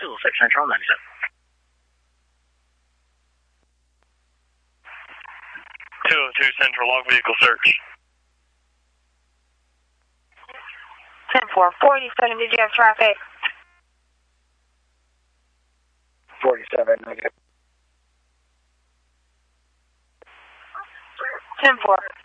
206 Central 97. 202 Central, log vehicle search. 10-4, 47, did you have traffic? 47, negative. 10-4.